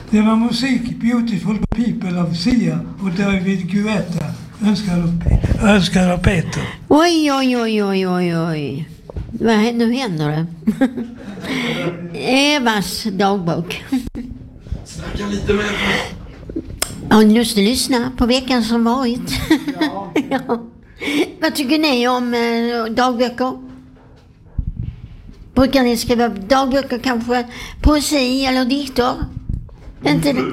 Det var musik Beautiful People av Sia och David Guetta. Önskar av Peter. Oj. Nu händer det. Evas dagbok. Snacka lite med. Har ni lust att lyssna på veckan som varit? Ja. Vad tycker ni om dagböcker? Brukar ni skriva dagböcker, kanske poesi eller dikter? Inte det?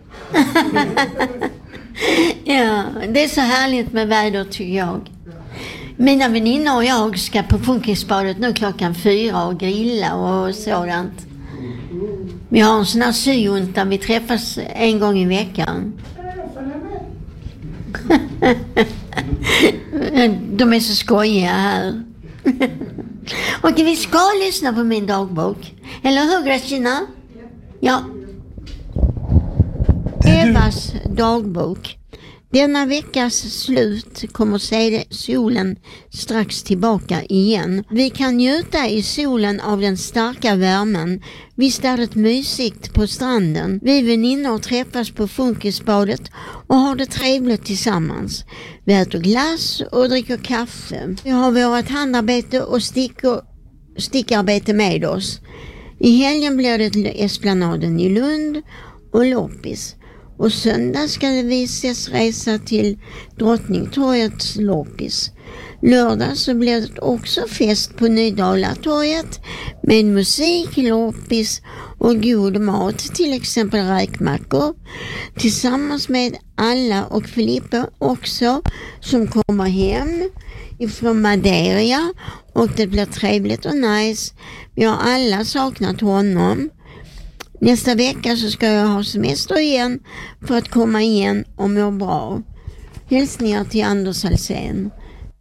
Ja, det är så härligt med väder tycker jag. Mina väninnor och jag ska på Funkisbadet nu 4:00 och grilla och sådant. Vi har en sån här syjunta, vi träffas en gång i veckan. De är så skojiga här. Och vi ska lyssna på min dagbok. Eller hur, Gratina? Ja. Evas dagbok. Denna veckas slut kommer se solen strax tillbaka igen. Vi kan njuta i solen av den starka värmen. Visst är det mysigt på stranden. Vi väninnor träffas på Funkisbadet och har det trevligt tillsammans. Vi äter glass och dricker kaffe. Vi har vårt handarbete och stickarbete med oss. I helgen blir det Esplanaden i Lund och loppis. Och söndag ska vi ses resa till Drottningtorgets loppis. Lördag så blir det också fest på Nydalatorget med musik, loppis och god mat, till exempel räkmackor. Tillsammans med alla och Filippe också som kommer hem ifrån Madeira, och det blir trevligt och nice. Vi har alla saknat honom. Nästa vecka så ska jag ha semester igen för att komma igen och må bra. Hälsningar till Anders Alsen.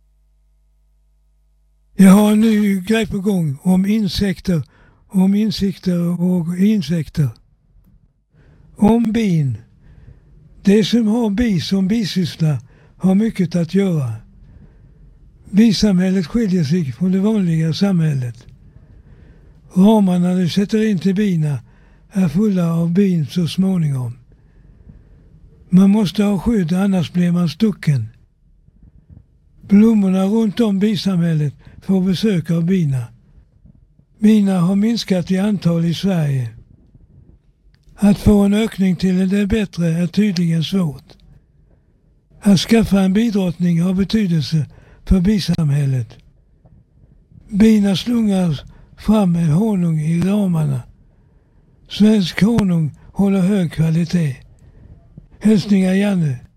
Jag har en ny grej på gång om insekter och insekter. Om bin. Det som har bi som bisyssla har mycket att göra. Bisamhället skiljer sig från det vanliga samhället. Ramarna du sätter in till bina är fulla av bin så småningom. Man måste ha skydd, annars blir man stucken. Blommorna runt om bisamhället får besök av bina. Bina har minskat i antal i Sverige. Att få en ökning till det bättre är tydligen svårt. Att skaffa en bidrottning har betydelse för bisamhället. Bina slungar fram med honung i ramarna. Svensk honung håller hög kvalitet. Hälsningar Janne.